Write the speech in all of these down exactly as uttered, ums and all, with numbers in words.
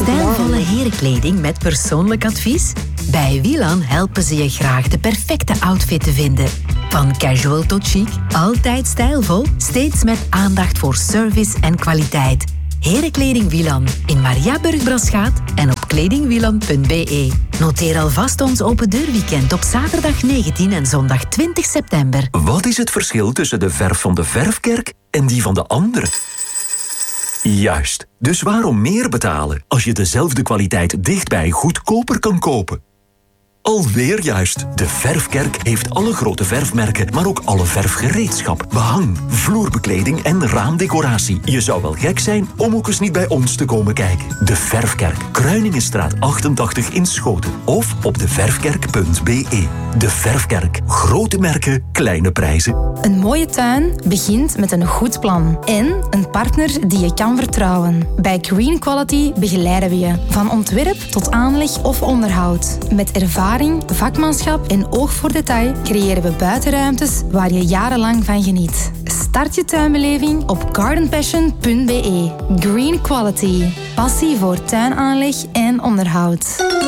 Stijlvolle herenkleding met persoonlijk advies? Bij Wielan helpen ze je graag de perfecte outfit te vinden. Van casual tot chic, altijd stijlvol, steeds met aandacht voor service en kwaliteit. Herenkleding Wielan in Mariaburg-Braschaat en op kledingwielan punt b e. Noteer alvast ons open deurweekend op zaterdag negentien en zondag twintig september. Wat is het verschil tussen de verf van de verfkerk en die van de andere? Juist. Dus waarom meer betalen als je dezelfde kwaliteit dichtbij goedkoper kan kopen? Alweer juist. De Verfkerk heeft alle grote verfmerken, maar ook alle verfgereedschap, behang, vloerbekleding en raamdecoratie. Je zou wel gek zijn om ook eens niet bij ons te komen kijken. De Verfkerk, Kruiningenstraat achtentachtig in Schoten of op de verfkerk punt b e. De Verfkerk. Grote merken, kleine prijzen. Een mooie tuin begint met een goed plan en een partner die je kan vertrouwen. Bij Green Quality begeleiden we je van ontwerp tot aanleg of onderhoud. Met ervaring, vakmanschap en oog voor detail creëren we buitenruimtes waar je jarenlang van geniet. Start je tuinbeleving op garden passion punt b e. Green Quality. Passie voor tuinaanleg en onderhoud.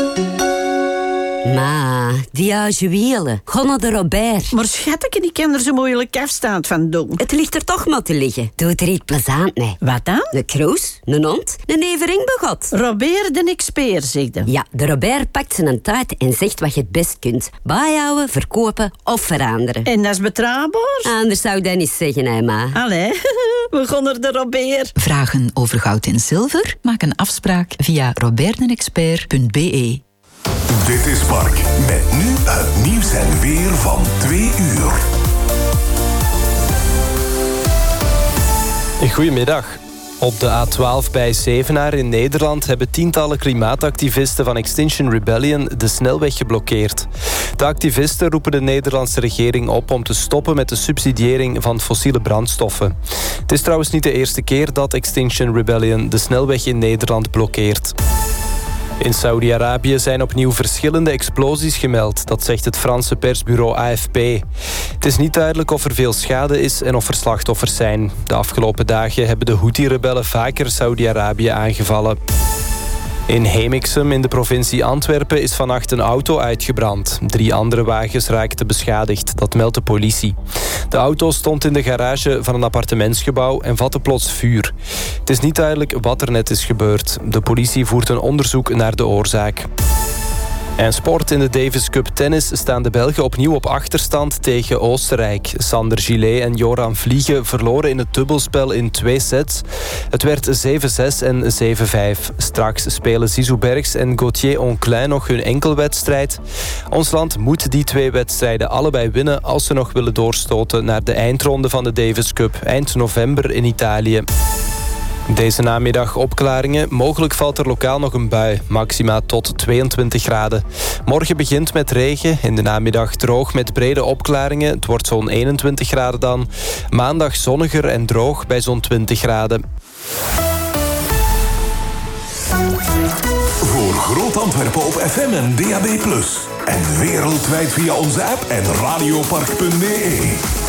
Ma, die juwelen. Ga naar de Robert. Maar schatje, ik kan er zo moeilijk afstand van doen. Het ligt er toch maar te liggen. Doe er iets plezant mee. Wat dan? Een kroes, een hond, een everingbegot. Robert de expert, zegt hij. Ja, de Robert pakt zijn tijd en zegt wat je het best kunt. Bijhouden, verkopen of veranderen. En dat is betrouwbaar? Anders zou ik dat niet zeggen, hè, ma. Allee, we gaan naar de Robert. Vragen over goud en zilver? Maak een afspraak via robert en expert punt b e. Dit is Mark, met nu het nieuws en weer van twee uur. Goedemiddag. Op de A twaalf bij Zevenaar in Nederland hebben tientallen klimaatactivisten van Extinction Rebellion de snelweg geblokkeerd. De activisten roepen de Nederlandse regering op om te stoppen met de subsidiëring van fossiele brandstoffen. Het is trouwens niet de eerste keer dat Extinction Rebellion de snelweg in Nederland blokkeert. In Saudi-Arabië zijn opnieuw verschillende explosies gemeld. Dat zegt het Franse persbureau A F P. Het is niet duidelijk of er veel schade is en of er slachtoffers zijn. De afgelopen dagen hebben de Houthi-rebellen vaker Saudi-Arabië aangevallen. In Hemixem in de provincie Antwerpen is vannacht een auto uitgebrand. Drie andere wagens raakten beschadigd, dat meldt de politie. De auto stond in de garage van een appartementsgebouw en vatte plots vuur. Het is niet duidelijk wat er net is gebeurd. De politie voert een onderzoek naar de oorzaak. En sport in de Davis Cup tennis staan de Belgen opnieuw op achterstand tegen Oostenrijk. Sander Gillet en Joran Vliegen verloren in het dubbelspel in twee sets. Het werd zeven zes en zeven vijf. Straks spelen Zizou Bergs en Gauthier Onclin nog hun enkelwedstrijd. Ons land moet die twee wedstrijden allebei winnen als ze nog willen doorstoten naar de eindronde van de Davis Cup eind november in Italië. Deze namiddag opklaringen. Mogelijk valt er lokaal nog een bui. Maxima tot tweeëntwintig graden. Morgen begint met regen. In de namiddag droog met brede opklaringen. Het wordt zo'n eenentwintig graden dan. Maandag zonniger en droog bij zo'n twintig graden. Voor Groot Antwerpen op F M en D A B plus. En wereldwijd via onze app en radiopark punt b e.